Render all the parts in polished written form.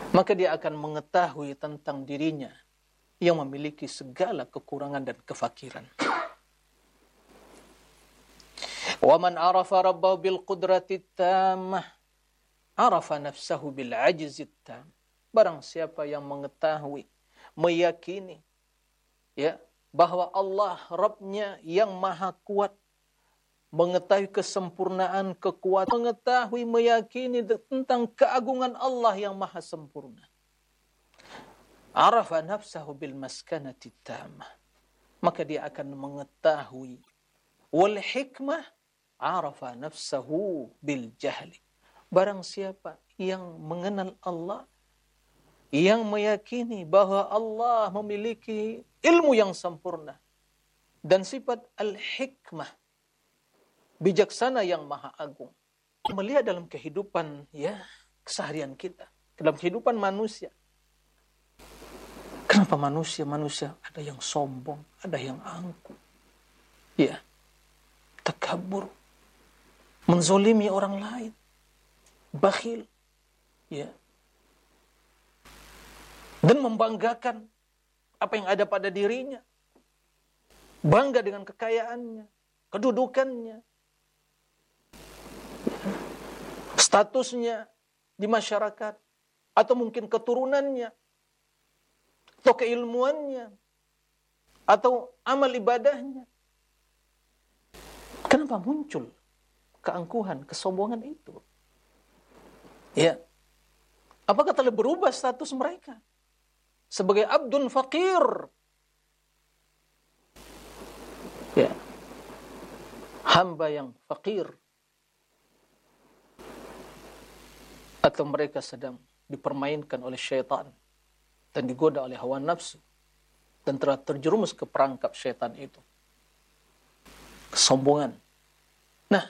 maka dia akan mengetahui tentang dirinya yang memiliki segala kekurangan dan kefakiran. Wa man arafa rabbahu bil qudratit tammah, arafa nafsahu bil ajzit tam. Barang siapa yang mengetahui, meyakini ya bahwa Allah Rabbnya yang maha kuat, mengetahui kesempurnaan, kekuatan, mengetahui, meyakini tentang keagungan Allah yang maha sempurna. Arafa nafsahu bil maskanati tammah, maka dia akan mengetahui. Wal hikmah, arafa nafsahu bil jahli. Barang siapa yang mengenal Allah, yang meyakini bahwa Allah memiliki ilmu yang sempurna dan sifat al-hikmah, bijaksana yang maha agung, melihat dalam kehidupan ya keseharian kita, dalam kehidupan manusia. Kenapa manusia ada yang sombong, ada yang angkuh, ya, takabur, menzolimi orang lain, bakhil, ya, dan membanggakan apa yang ada pada dirinya, bangga dengan kekayaannya, kedudukannya, statusnya di masyarakat, atau mungkin keturunannya, atau keilmuannya, atau amal ibadahnya. Kenapa muncul keangkuhan, kesombongan itu? Ya, apakah telah berubah status mereka sebagai abdun fakir? Ya, hamba yang fakir, atau mereka sedang dipermainkan oleh syaitan dan digoda oleh hawa nafsu dan telah terjerumus ke perangkap syaitan itu. Kesombongan. Nah,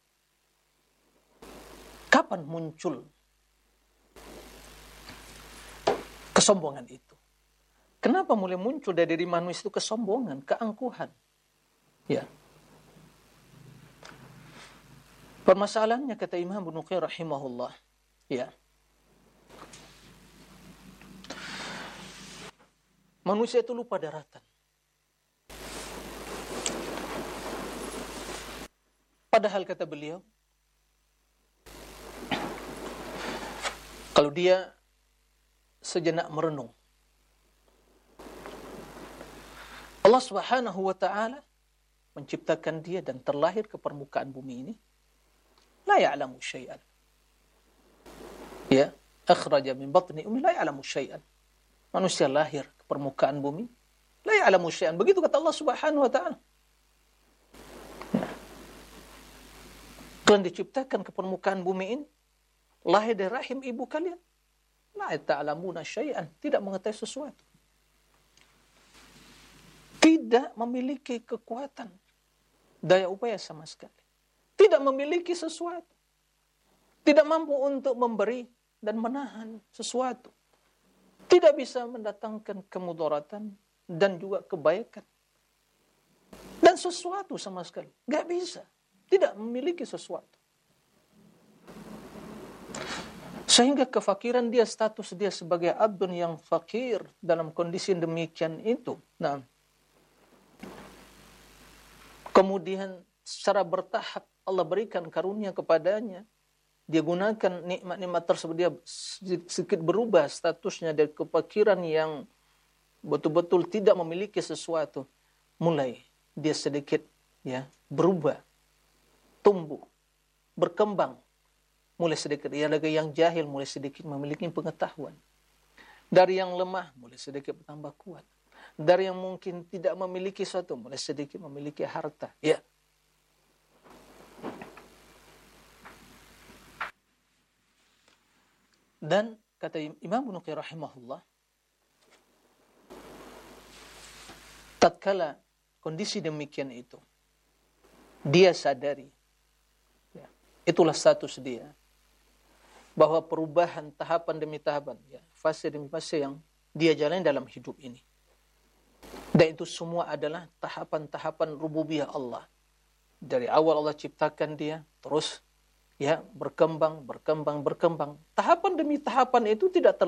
kapan muncul kesombongan itu? Kenapa mulai muncul dari diri manusia itu kesombongan, keangkuhan? Ya. Permasalahannya, kata Imam Ibnu Qayyim rahimahullah, ya, manusia itu lupa daratan. Padahal kata beliau, kalau dia sejenak merenung, Allah Subhanahu wa ta'ala menciptakan dia dan terlahir ke permukaan bumi ini, la ya'lamu syai'an. Ya, akhraja min batni ummi la ya'lamu syai'an. Manusia lahir ke permukaan bumi, la ya'lamu syai'an. Begitu kata Allah Subhanahu wa ta'ala. Ya. Kalian diciptakan ke permukaan bumi ini, lahir dari rahim ibu kalian, la ta'lamuna syai'an, tidak mengetahui sesuatu. Tidak memiliki kekuatan, daya upaya sama sekali. Tidak memiliki sesuatu. Tidak mampu untuk memberi dan menahan sesuatu. Tidak bisa mendatangkan kemudaratan dan juga kebaikan. Dan sesuatu sama sekali. Gak bisa. Tidak memiliki sesuatu. Sehingga kefakiran dia, status dia sebagai abdun yang fakir dalam kondisi demikian itu. Nah, kemudian secara bertahap Allah berikan karunia kepadanya. Dia gunakan nikmat-nikmat tersebut, dia sedikit berubah statusnya dari kefakiran yang betul-betul tidak memiliki sesuatu. Mulai dia sedikit ya berubah, tumbuh, berkembang. Mulai sedikit, ya lagi yang jahil mulai sedikit memiliki pengetahuan. Dari yang lemah mulai sedikit bertambah kuat. Dari yang mungkin tidak memiliki sesuatu mulai sedikit memiliki harta. Ya. Dan kata Imam Ibnu Qayyim rahimahullah, tatkala kondisi demikian itu, dia sadari, ya, itulah status dia, bahwa perubahan tahapan demi tahapan, ya, fase demi fase yang dia jalani dalam hidup ini. Dan itu semua adalah tahapan-tahapan rububiyah Allah. Dari awal Allah ciptakan dia, terus ya berkembang. Tahapan demi tahapan itu tidak